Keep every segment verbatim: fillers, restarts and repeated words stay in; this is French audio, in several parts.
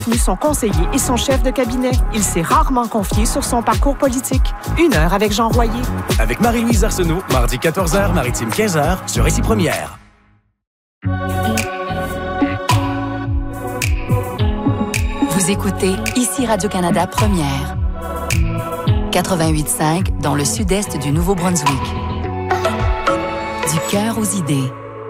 Son conseiller et son chef de cabinet. Il s'est rarement confié sur son parcours politique. Une heure avec Jean Royer. Avec Marie-Louise Arsenault, mardi quatorze heures, Maritime quinze heures, sur Ici Première. Vous écoutez Ici Radio-Canada Première. quatre-vingt-huit cinq dans le sud-est du Nouveau-Brunswick. Du cœur aux idées.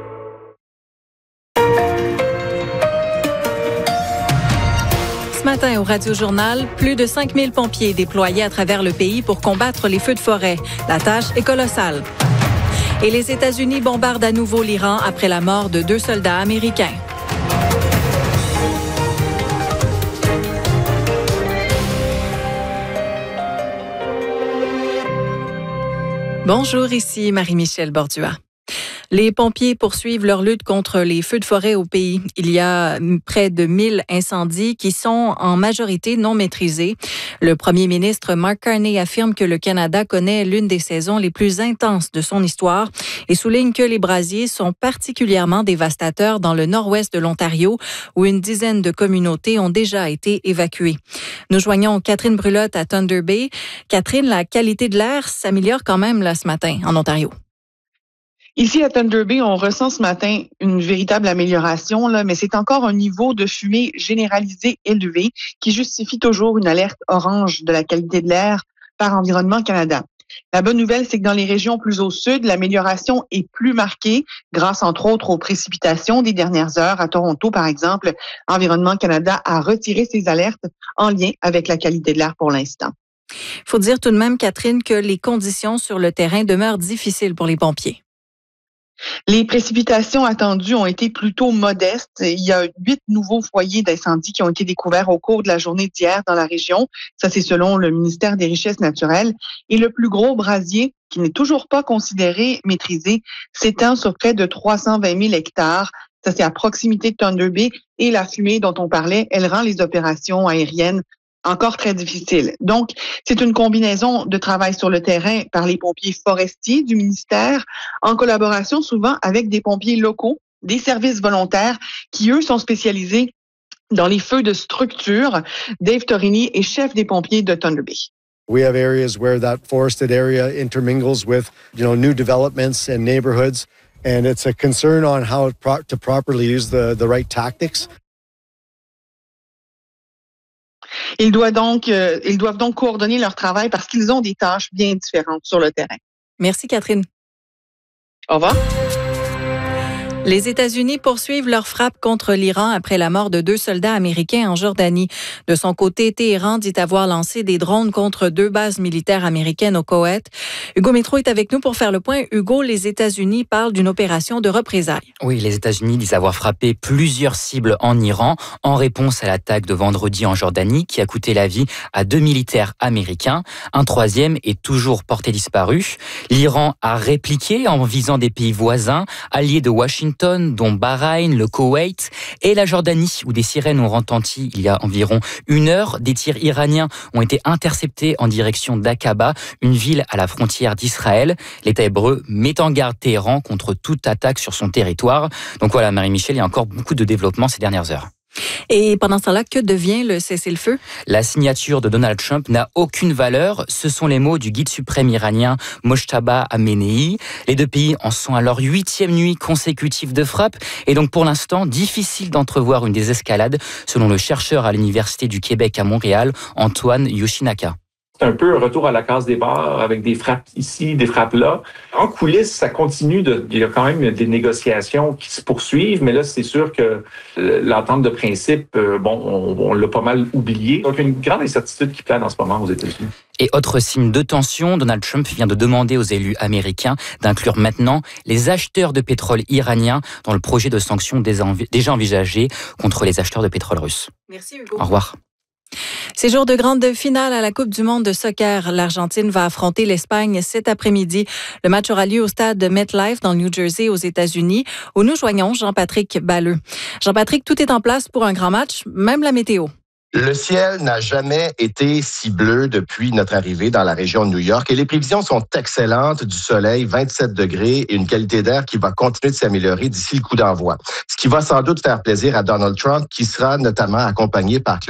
Ce matin au Radio-Journal, plus de cinq mille pompiers déployés à travers le pays pour combattre les feux de forêt. La tâche est colossale. Et les États-Unis bombardent à nouveau l'Iran après la mort de deux soldats américains. Bonjour, ici Marie-Michel Bordua. Les pompiers poursuivent leur lutte contre les feux de forêt au pays. Il y a près de mille incendies qui sont en majorité non maîtrisés. Le premier ministre Mark Carney affirme que le Canada connaît l'une des saisons les plus intenses de son histoire et souligne que les brasiers sont particulièrement dévastateurs dans le nord-ouest de l'Ontario où une dizaine de communautés ont déjà été évacuées. Nous joignons Catherine Brulotte à Thunder Bay. Catherine, la qualité de l'air s'améliore quand même là ce matin en Ontario. Ici, à Thunder Bay, on ressent ce matin une véritable amélioration, là, mais c'est encore un niveau de fumée généralisé élevé qui justifie toujours une alerte orange de la qualité de l'air par Environnement Canada. La bonne nouvelle, c'est que dans les régions plus au sud, l'amélioration est plus marquée grâce, entre autres, aux précipitations des dernières heures. À Toronto, par exemple, Environnement Canada a retiré ses alertes en lien avec la qualité de l'air pour l'instant. Il faut dire tout de même, Catherine, que les conditions sur le terrain demeurent difficiles pour les pompiers. Les précipitations attendues ont été plutôt modestes. Il y a huit nouveaux foyers d'incendie qui ont été découverts au cours de la journée d'hier dans la région. Ça, c'est selon le ministère des Richesses naturelles. Et le plus gros brasier, qui n'est toujours pas considéré maîtrisé, s'étend sur près de trois cent vingt mille hectares. Ça, c'est à proximité de Thunder Bay. Et la fumée dont on parlait, elle rend les opérations aériennes encore très difficile. Donc, c'est une combinaison de travail sur le terrain par les pompiers forestiers du ministère, en collaboration souvent avec des pompiers locaux, des services volontaires qui, eux, sont spécialisés dans les feux de structure. Dave Torini est chef des pompiers de Thunder Bay. We have areas where that forested area intermingles with, you know, new developments and neighborhoods, and it's a concern on how pro- to properly use the, the right tactics. Ils doivent donc, euh, ils doivent donc coordonner leur travail parce qu'ils ont des tâches bien différentes sur le terrain. Merci, Catherine. Au revoir. Les États-Unis poursuivent leur frappe contre l'Iran après la mort de deux soldats américains en Jordanie. De son côté, Téhéran dit avoir lancé des drones contre deux bases militaires américaines au Koweït. Hugo Métro est avec nous pour faire le point. Hugo, les États-Unis parlent d'une opération de représailles. Oui, les États-Unis disent avoir frappé plusieurs cibles en Iran en réponse à l'attaque de vendredi en Jordanie qui a coûté la vie à deux militaires américains. Un troisième est toujours porté disparu. L'Iran a répliqué en visant des pays voisins, alliés de Washington, dont Bahreïn, le Koweït et la Jordanie, où des sirènes ont retenti il y a environ une heure. Des tirs iraniens ont été interceptés en direction d'Aqaba, une ville à la frontière d'Israël. L'État hébreu met en garde Téhéran contre toute attaque sur son territoire. Donc voilà, Marie-Michel, il y a encore beaucoup de développement ces dernières heures. Et pendant ce temps-là, que devient le cessez-le-feu? La signature de Donald Trump n'a aucune valeur. Ce sont les mots du guide suprême iranien Mojtaba Amenei. Les deux pays en sont à leur huitième nuit consécutive de frappe. Et donc pour l'instant, difficile d'entrevoir une désescalade, selon le chercheur à l'Université du Québec à Montréal, Antoine Yoshinaka. C'est un peu un retour à la case départ avec des frappes ici, des frappes là. En coulisses, ça continue. De, il y a quand même des négociations qui se poursuivent, mais là, c'est sûr que l'entente de principe, bon, on, on l'a pas mal oublié. Donc, il y a une grande incertitude qui plane en ce moment aux États-Unis. Et autre signe de tension, Donald Trump vient de demander aux élus américains d'inclure maintenant les acheteurs de pétrole iranien dans le projet de sanctions déjà envisagé contre les acheteurs de pétrole russes. Merci Hugo. Au revoir. C'est jour de grande finale à la Coupe du monde de soccer. L'Argentine va affronter l'Espagne cet après-midi. Le match aura lieu au stade MetLife dans le New Jersey aux États-Unis, où nous joignons Jean-Patrick Balleux. Jean-Patrick, tout est en place pour un grand match, même la météo. Le ciel n'a jamais été si bleu depuis notre arrivée dans la région de New York et les prévisions sont excellentes, du soleil, vingt-sept degrés et une qualité d'air qui va continuer de s'améliorer d'ici le coup d'envoi. Ce qui va sans doute faire plaisir à Donald Trump qui sera notamment accompagné par